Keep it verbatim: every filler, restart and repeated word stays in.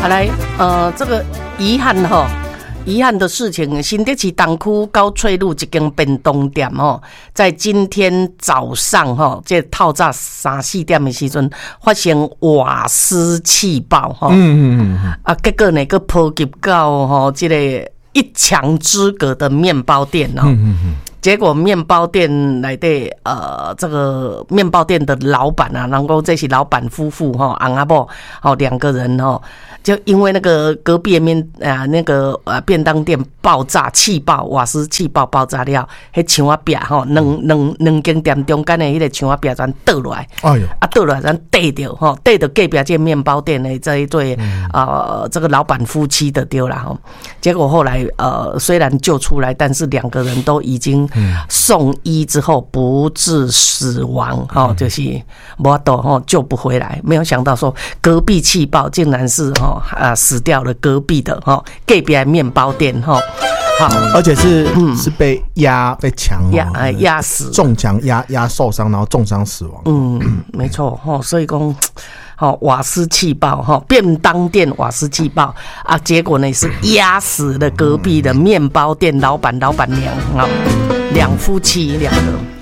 好来，呃，这个遗憾哈。遗憾的事情，新竹市东区高翠路一间便当店吼，在今天早上吼，这透早三四点的时阵发生瓦斯气爆吼，嗯嗯嗯，啊，结果呢，个波及到吼这个一墙之隔的面包店哦，嗯嗯嗯。结果面包店来的呃，这个面包店的老板啊，然后这是老板夫妇哈，昂阿伯哦两个人哦，就因为那个隔壁面啊那个呃便当店爆炸气爆，瓦斯气爆爆炸了，迄墙仔壁吼，两两两间店中间的迄个墙仔壁全倒落来，哎呦，啊倒落来全跌掉吼，跌到隔壁这面包店的这一对呃这个老板夫妻的丢了哈，结果后来呃虽然救出来，但是两个人都已经。送医之后不治死亡，哦，就是没都哦救不回来。没有想到说隔壁气爆竟然是哦啊死掉了隔壁的哦隔壁的面包店哈。好， 而且是、嗯、是被压被强压压死， 中枪压压受伤，然后重伤死亡。 嗯，没错哈，所以讲。哦，瓦斯气爆哈，便当店瓦斯气爆啊，结果呢是压死了隔壁的面包店老板老板娘啊，两夫妻两个。